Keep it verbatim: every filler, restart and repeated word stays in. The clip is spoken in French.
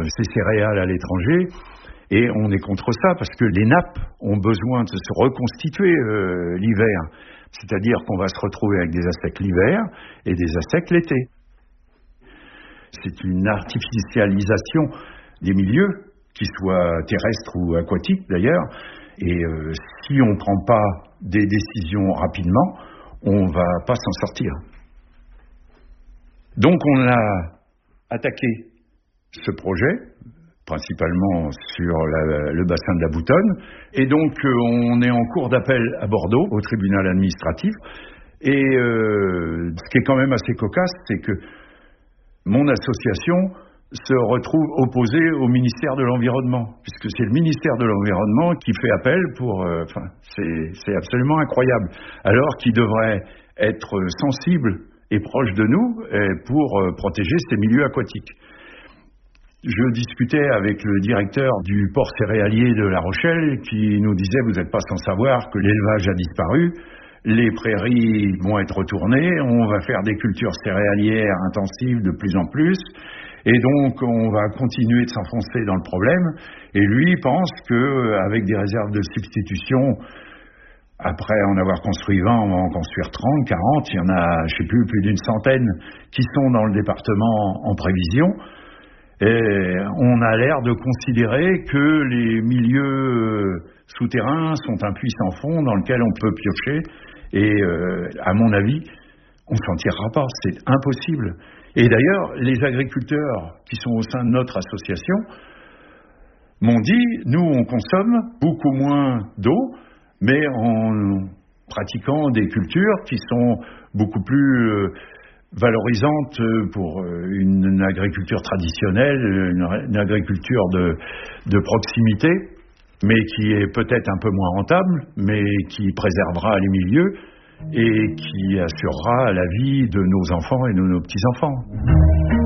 ces céréales à l'étranger. Et on est contre ça parce que les nappes ont besoin de se reconstituer euh, l'hiver. C'est-à-dire qu'on va se retrouver avec des assecs l'hiver et des assecs l'été. C'est une artificialisation des milieux, qu'ils soient terrestres ou aquatiques d'ailleurs. Et euh, si on ne prend pas des décisions rapidement, on ne va pas s'en sortir. Donc on a attaqué ce projet, principalement sur la, le bassin de la Boutonne. Et donc, euh, on est en cours d'appel à Bordeaux, au tribunal administratif. Et euh, ce qui est quand même assez cocasse, c'est que mon association se retrouve opposée au ministère de l'Environnement, puisque c'est le ministère de l'Environnement qui fait appel pour... Euh, enfin, c'est, c'est absolument incroyable. Alors qu'il devrait être sensible et proche de nous pour euh, protéger ces milieux aquatiques. Je discutais avec le directeur du port céréalier de La Rochelle qui nous disait « Vous n'êtes pas sans savoir que l'élevage a disparu, les prairies vont être retournées, on va faire des cultures céréalières intensives de plus en plus et donc on va continuer de s'enfoncer dans le problème. » Et lui pense qu'avec des réserves de substitution, après en avoir construit vingt, on va en construire trente, quarante, il y en a, je ne sais plus, plus d'une centaine qui sont dans le département en prévision. Et on a l'air de considérer que les milieux souterrains sont un puissant fond dans lequel on peut piocher. Et euh, à mon avis, on ne s'en tirera pas, c'est impossible. Et d'ailleurs, les agriculteurs qui sont au sein de notre association m'ont dit, nous on consomme beaucoup moins d'eau, mais en pratiquant des cultures qui sont beaucoup plus... Euh, valorisante pour une, une agriculture traditionnelle, une, une agriculture de, de proximité, mais qui est peut-être un peu moins rentable, mais qui préservera les milieux et qui assurera la vie de nos enfants et de nos petits-enfants.